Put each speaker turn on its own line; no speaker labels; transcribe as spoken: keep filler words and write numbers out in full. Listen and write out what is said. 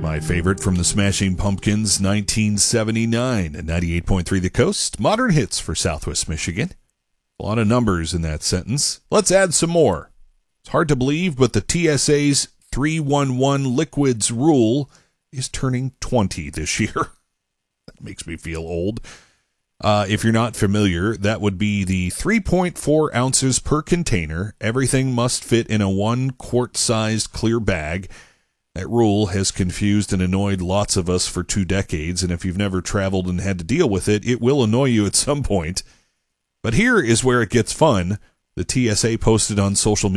My favorite from the Smashing Pumpkins, nineteen seventy-nine, at ninety-eight point three The Coast. Modern hits for Southwest Michigan. A lot of numbers in that sentence. Let's add some more. It's hard to believe, but the T S A's three one one liquids rule is turning twenty this year. That makes me feel old. Uh, if you're not familiar, that would be the three point four ounces per container. Everything must fit in a one quart-sized clear bag. That rule has confused and annoyed lots of us for two decades, and if you've never traveled and had to deal with it, it will annoy you at some point. But here is where it gets fun. The T S A posted on social media